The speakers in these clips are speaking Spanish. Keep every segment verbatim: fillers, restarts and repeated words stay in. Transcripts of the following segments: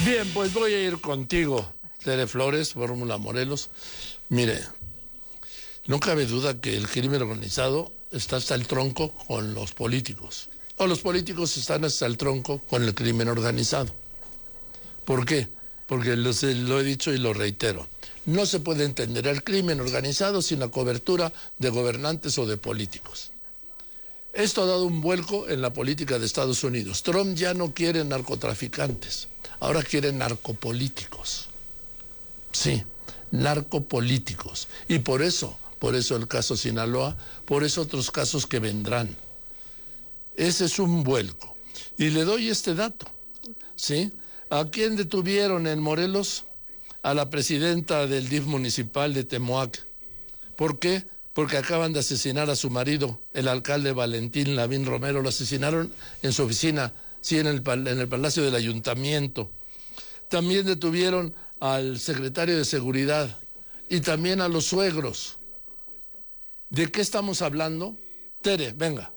Bien, pues voy a ir contigo, Tere Flores, Fórmula Morelos. Mire, no cabe duda que el crimen organizado está hasta el tronco con los políticos. O los políticos están hasta el tronco con el crimen organizado. ¿Por qué? Porque lo, lo he dicho y lo reitero. No se puede entender el crimen organizado sin la cobertura de gobernantes o de políticos. Esto ha dado un vuelco en la política de Estados Unidos. Trump ya no quiere narcotraficantes, ahora quiere narcopolíticos. Sí, narcopolíticos. Y por eso, por eso el caso Sinaloa, por eso otros casos que vendrán. Ese es un vuelco. Y le doy este dato, ¿sí? ¿A quién detuvieron en Morelos? A la presidenta del D I F municipal de Temoac. ¿Por qué? Porque acaban de asesinar a su marido, el alcalde Valentín Lavín Romero. Lo asesinaron en su oficina, sí, en el, en el Palacio del Ayuntamiento. También detuvieron al secretario de Seguridad y también a los suegros. ¿De qué estamos hablando? Tere, venga.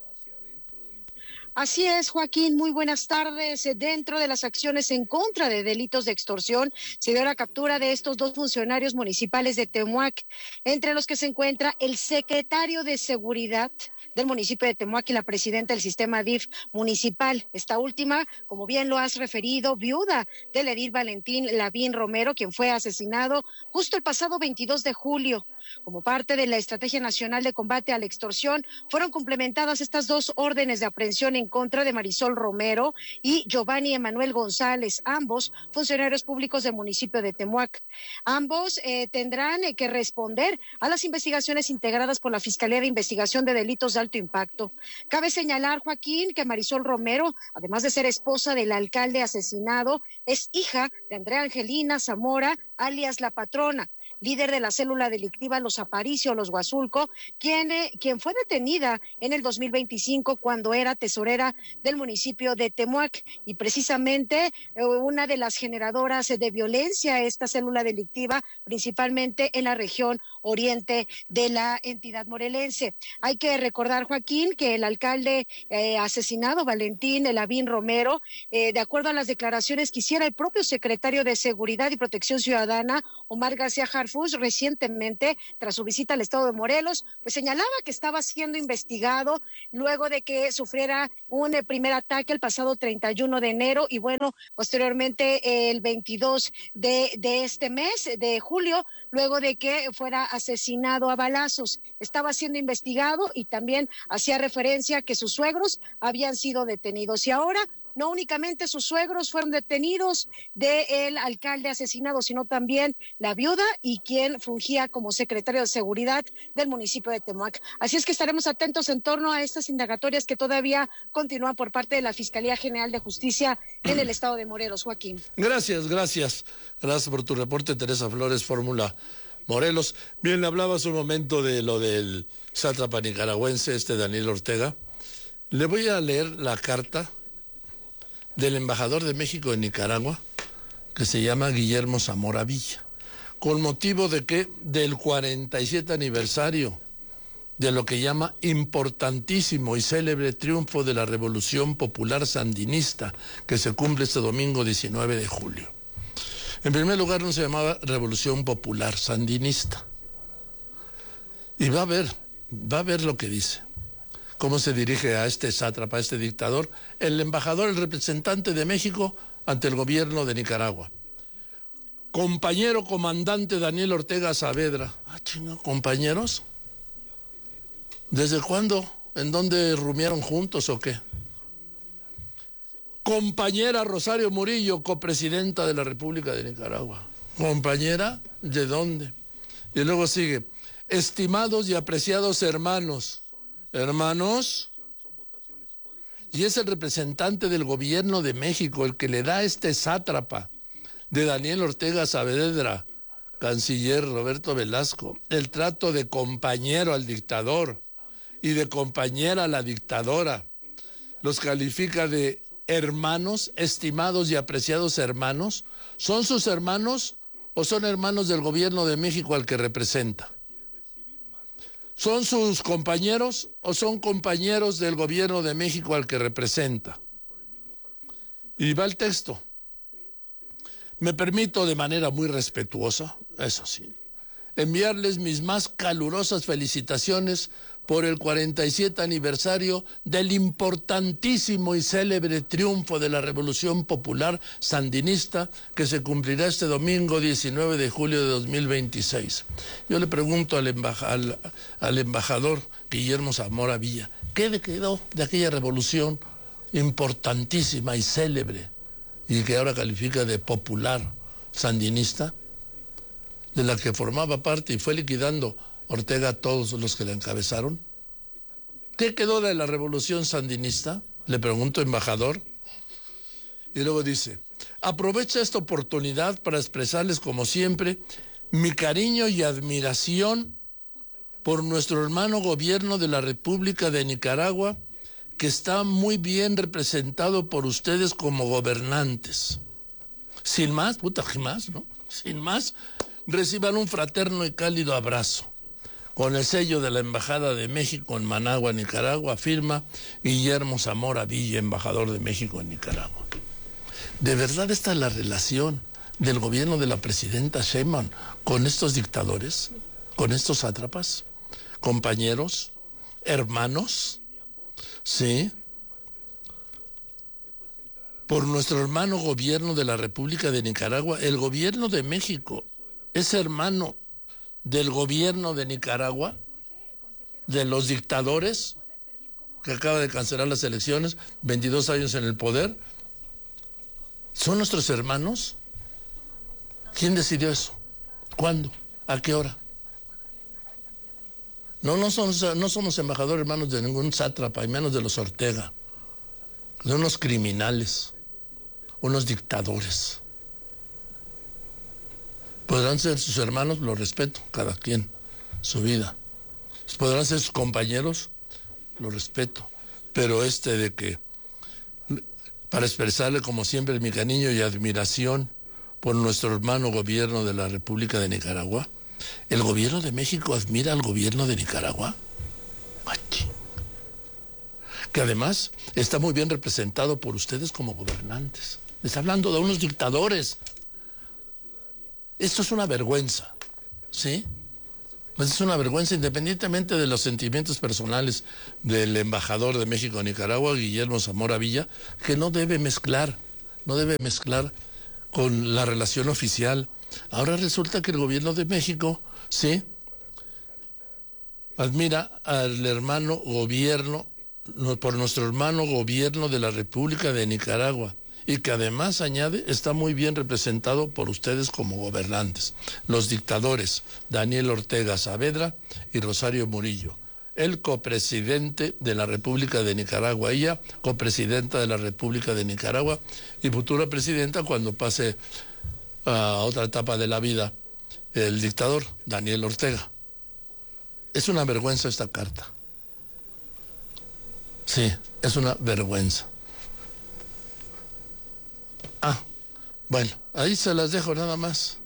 Así es, Joaquín, muy buenas tardes. Dentro de las acciones en contra de delitos de extorsión, se dio la captura de estos dos funcionarios municipales de Temoac, entre los que se encuentra el secretario de Seguridad del municipio de Temoac y la presidenta del sistema D I F municipal. Esta última, como bien lo has referido, viuda del edil Valentín Lavín Romero, quien fue asesinado justo el pasado veintidós de julio. Como parte de la Estrategia Nacional de Combate a la Extorsión, fueron complementadas estas dos órdenes de aprehensión en contra de Marisol Romero y Giovanni Emanuel González, ambos funcionarios públicos del municipio de Temoac. Ambos eh, tendrán eh, que responder a las investigaciones integradas por la Fiscalía de Investigación de Delitos de Alto Impacto. Cabe señalar, Joaquín, que Marisol Romero, además de ser esposa del alcalde asesinado, es hija de Andrea Angelina Zamora, alias La Patrona, líder de la célula delictiva Los Aparicio, Los Huazulco, quien, eh, quien fue detenida en el dos mil veinticinco cuando era tesorera del municipio de Temoac, y precisamente eh, una de las generadoras de violencia, esta célula delictiva, principalmente en la región oriente de la entidad morelense. Hay que recordar, Joaquín, que el alcalde eh, asesinado, Valentín Lavín Romero, eh, de acuerdo a las declaraciones que hiciera el propio secretario de Seguridad y Protección Ciudadana, Omar García Harfuch, recientemente, tras su visita al estado de Morelos, pues señalaba que estaba siendo investigado luego de que sufriera un eh, primer ataque el pasado treinta y uno de enero y bueno, posteriormente eh, el veintidós de, de este mes, de julio, luego de que fuera asesinado a balazos. Estaba siendo investigado y también hacía referencia a que sus suegros habían sido detenidos. Y ahora no únicamente sus suegros fueron detenidos del alcalde asesinado, sino también la viuda y quien fungía como secretario de Seguridad del municipio de Temoac. Así es que estaremos atentos en torno a estas indagatorias que todavía continúan por parte de la Fiscalía General de Justicia en el estado de Morelos, Joaquín. Gracias, gracias. Gracias por tu reporte, Teresa Flores, Fórmula Morelos. Bien, le hablaba hace un momento de lo del sátrapa nicaragüense, este Daniel Ortega. Le voy a leer la carta del embajador de México en Nicaragua, que se llama Guillermo Zamora Villa, con motivo de que del cuarenta y siete aniversario de lo que llama importantísimo y célebre triunfo de la Revolución Popular Sandinista, que se cumple este domingo diecinueve de julio. En primer lugar, no se llamaba Revolución Popular Sandinista. Y va a ver, va a ver lo que dice. Cómo se dirige a este sátrapa, a este dictador, el embajador, el representante de México ante el gobierno de Nicaragua. Compañero comandante Daniel Ortega Saavedra. Ah, chinga, ¿compañeros? ¿Desde cuándo? ¿En dónde rumiaron juntos o qué? Compañera Rosario Murillo, copresidenta de la República de Nicaragua. ¿Compañera? ¿De dónde? Y luego sigue. Estimados y apreciados hermanos. Hermanos, y es el representante del gobierno de México el que le da a este sátrapa de Daniel Ortega Saavedra, canciller Roberto Velasco, el trato de compañero al dictador y de compañera a la dictadora. Los califica de hermanos, estimados y apreciados hermanos. ¿Son sus hermanos o son hermanos del gobierno de México al que representa? ¿Son sus compañeros o son compañeros del gobierno de México al que representa? Y va el texto. Me permito de manera muy respetuosa, eso sí, enviarles mis más calurosas felicitaciones por el cuarenta y siete aniversario del importantísimo y célebre triunfo de la Revolución Popular Sandinista que se cumplirá este domingo diecinueve de julio de dos mil veintiséis. Yo le pregunto al, embaja, al, al embajador Guillermo Zamora Villa, ¿qué quedó de aquella revolución importantísima y célebre y que ahora califica de popular sandinista, de la que formaba parte y fue liquidando Ortega a todos los que la encabezaron? ¿Qué quedó de la revolución sandinista? Le pregunto, embajador. Y luego dice, aprovecha esta oportunidad para expresarles, como siempre, mi cariño y admiración por nuestro hermano gobierno de la República de Nicaragua, que está muy bien representado por ustedes como gobernantes. Sin más, puta, ¿qué más, no? Sin más, reciban un fraterno y cálido abrazo. Con el sello de la Embajada de México en Managua, Nicaragua, firma Guillermo Zamora Villa, embajador de México en Nicaragua. ¿De verdad esta es la relación del gobierno de la presidenta Sheinbaum con estos dictadores, con estos sátrapas, compañeros, hermanos? Sí. Por nuestro hermano gobierno de la República de Nicaragua, el gobierno de México es hermano del gobierno de Nicaragua, de los dictadores que acaba de cancelar las elecciones, veintidós años en el poder. ¿Son nuestros hermanos? ¿Quién decidió eso? ¿Cuándo? ¿A qué hora? No, no somos, no somos embajadores hermanos de ningún sátrapa, y menos de los Ortega. Son unos criminales, unos dictadores. Podrán ser sus hermanos, lo respeto, cada quien, su vida. Podrán ser sus compañeros, lo respeto. Pero este de que, para expresarle como siempre mi cariño y admiración por nuestro hermano gobierno de la República de Nicaragua, ¿el gobierno de México admira al gobierno de Nicaragua? Que además está muy bien representado por ustedes como gobernantes. Está hablando de unos dictadores. Esto es una vergüenza, ¿sí? Pues es una vergüenza, independientemente de los sentimientos personales del embajador de México en Nicaragua, Guillermo Zamora Villa, que no debe mezclar, no debe mezclar con la relación oficial. Ahora resulta que el gobierno de México, ¿sí?, admira al hermano gobierno, por nuestro hermano gobierno de la República de Nicaragua, y que además, añade, está muy bien representado por ustedes como gobernantes, los dictadores Daniel Ortega Saavedra y Rosario Murillo, el copresidente de la República de Nicaragua, ella copresidenta de la República de Nicaragua y futura presidenta cuando pase a otra etapa de la vida el dictador Daniel Ortega. Es una vergüenza esta carta. Sí, es una vergüenza. Ah, bueno, ahí se las dejo nada más.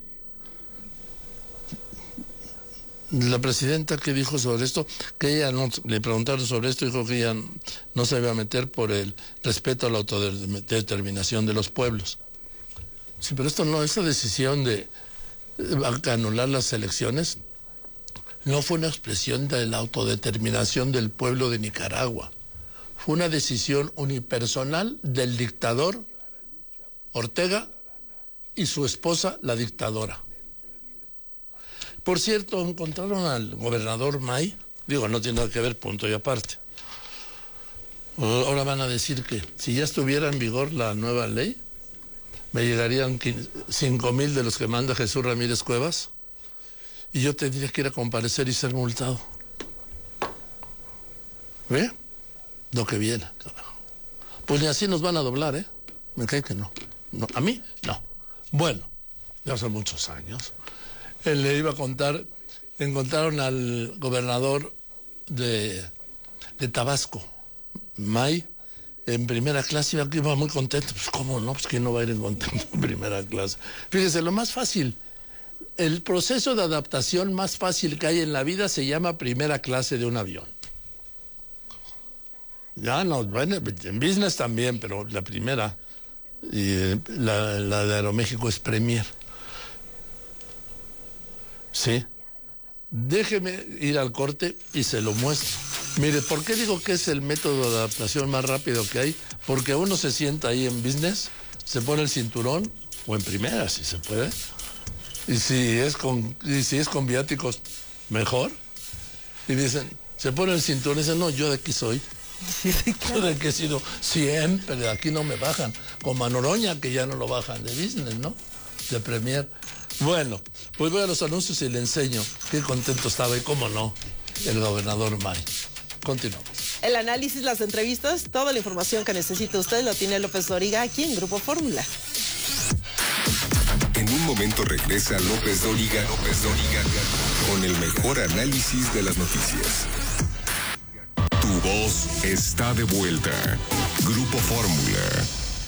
La presidenta que dijo sobre esto, que ella no, le preguntaron sobre esto, dijo que ella no se iba a meter por el respeto a la autodeterminación de los pueblos. Sí, pero esto no, esta decisión de anular las elecciones no fue una expresión de la autodeterminación del pueblo de Nicaragua. Fue una decisión unipersonal del dictador Ortega y su esposa, la dictadora. Por cierto, encontraron al gobernador May, digo, no tiene nada que ver, punto y aparte. Ahora van a decir que si ya estuviera en vigor la nueva ley, me llegarían cinco mil de los que manda Jesús Ramírez Cuevas y yo tendría que ir a comparecer y ser multado. ¿Ve? Lo que viene, carajo. Pues ni así nos van a doblar, ¿eh? Me cae que no. No, a mí, no. Bueno, ya hace muchos años. Él le iba a contar, encontraron al gobernador de, de Tabasco, May, en primera clase, iba, iba muy contento. Pues cómo no, pues que no va a ir contento en primera clase. Fíjese, lo más fácil, el proceso de adaptación más fácil que hay en la vida se llama primera clase de un avión. Ya no, bueno, en business también, pero la primera. Y eh, la, la de Aeroméxico es Premier. Sí. Déjeme ir al corte y se lo muestro. Mire, ¿por qué digo que es el método de adaptación más rápido que hay? Porque uno se sienta ahí en business, se pone el cinturón, o en primera, si se puede. Y si es con, y si es con viáticos, mejor. Y dicen, se pone el cinturón y dicen, no, yo de aquí soy. Sí, sí, claro. Yo de aquí he sido siempre, de aquí no me bajan. Con Manoroña, que ya no lo bajan de business, ¿no? De Premier. Bueno, pues voy a los anuncios y le enseño qué contento estaba y cómo no, el gobernador May. Continuamos. El análisis, las entrevistas, toda la información que necesita usted lo tiene López Dóriga aquí en Grupo Fórmula. En un momento regresa López Dóriga, López Dóriga, con el mejor análisis de las noticias. Tu voz está de vuelta. Grupo Fórmula.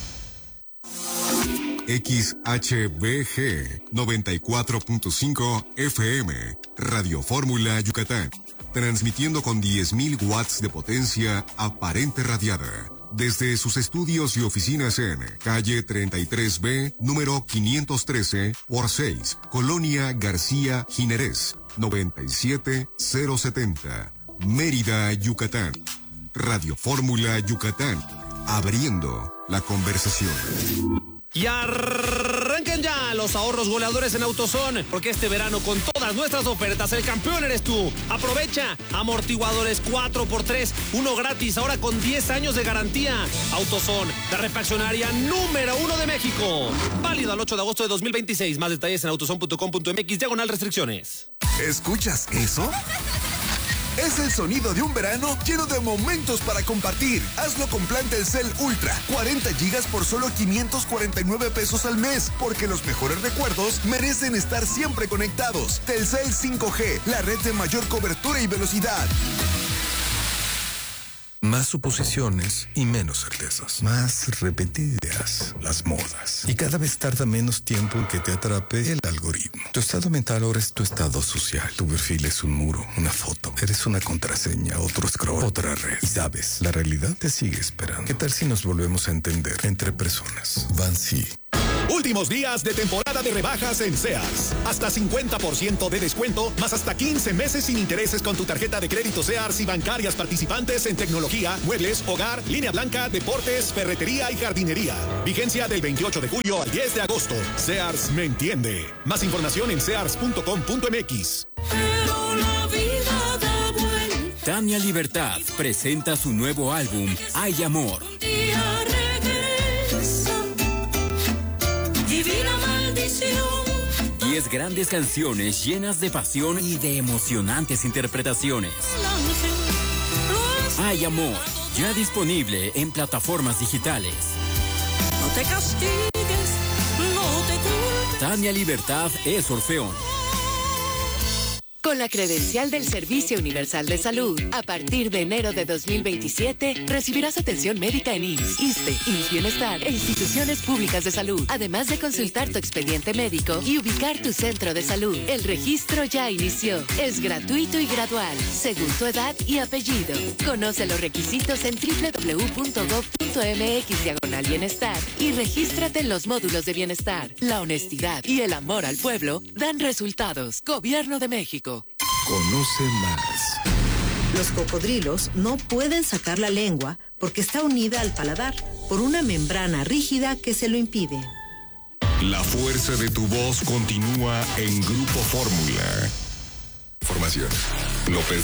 X H B G noventa y cuatro punto cinco F M, Radio Fórmula Yucatán, transmitiendo con diez mil watts de potencia aparente radiada, desde sus estudios y oficinas en calle treinta y tres B, número quinientos trece por seis, Colonia García Jiménez, noventa y siete mil setenta, Mérida, Yucatán. Radio Fórmula Yucatán, abriendo la conversación. Y arranquen ya los ahorros goleadores en AutoZone, porque este verano con todas nuestras ofertas el campeón eres tú. Aprovecha amortiguadores cuatro por tres, uno gratis, ahora con diez años de garantía. AutoZone, la refaccionaria número uno de México. Válido al ocho de agosto de dos mil veintiséis. Más detalles en autozone punto com punto mx, diagonal restricciones. ¿Escuchas eso? Es el sonido de un verano lleno de momentos para compartir. Hazlo con plan Telcel Ultra, cuarenta gigas por solo quinientos cuarenta y nueve pesos al mes, porque los mejores recuerdos merecen estar siempre conectados. Telcel cinco G, la red de mayor cobertura y velocidad. Más suposiciones y menos certezas. Más repetidas las modas. Y cada vez tarda menos tiempo en que te atrape el algoritmo. Tu estado mental ahora es tu estado social. Tu perfil es un muro, una foto. Eres una contraseña, otro scroll, otra red. Y sabes, la realidad te sigue esperando. ¿Qué tal si nos volvemos a entender entre personas? Bansi. Últimos días de temporada de rebajas en Sears. Hasta cincuenta por ciento de descuento, más hasta quince meses sin intereses con tu tarjeta de crédito Sears y bancarias participantes en tecnología, muebles, hogar, línea blanca, deportes, ferretería y jardinería. Vigencia del veintiocho de julio al diez de agosto. Sears me entiende. Más información en sears punto com punto mx. Pero la vida da vuelta. Tania Libertad presenta su nuevo álbum, Hay Amor. Un día regresa. Divina maldición. Diez grandes canciones llenas de pasión y de emocionantes interpretaciones. Hay Amor, ya disponible en plataformas digitales. No te castigues, no te culpes. Tania Libertad es Orfeón. Con la credencial del Servicio Universal de Salud, a partir de enero de dos mil veintisiete, recibirás atención médica en I M S S, ISSSTE, I M S S Bienestar e instituciones públicas de salud, además de consultar tu expediente médico y ubicar tu centro de salud. El registro ya inició. Es gratuito y gradual, según tu edad y apellido. Conoce los requisitos en doble u doble u doble u punto gob punto mx diagonal bienestar y regístrate en los módulos de bienestar. La honestidad y el amor al pueblo dan resultados. Gobierno de México. Conoce más. Los cocodrilos no pueden sacar la lengua porque está unida al paladar por una membrana rígida que se lo impide. La fuerza de tu voz continúa en Grupo Fórmula. Formación. López